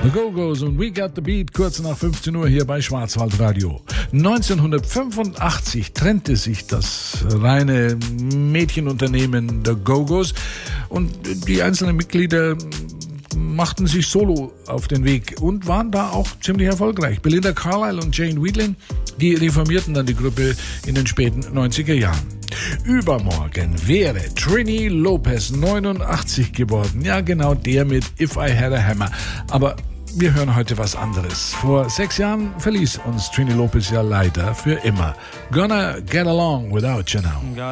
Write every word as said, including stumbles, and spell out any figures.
The Go-Go's und We Got the Beat, kurz nach fünfzehn Uhr hier bei Schwarzwaldradio. neunzehnhundertfünfundachtzig trennte sich das reine Mädchenunternehmen The Go-Go's und die einzelnen Mitglieder machten sich solo auf den Weg und waren da auch ziemlich erfolgreich. Belinda Carlisle und Jane Wiedlin, die reformierten dann die Gruppe in den späten neunziger Jahren. Übermorgen wäre Trini Lopez neunundachtzig geworden. Ja, genau der mit If I Had a Hammer. Aber wir hören heute was anderes. Vor sechs Jahren verließ uns Trini Lopez ja leider für immer. Gonna get along without you now.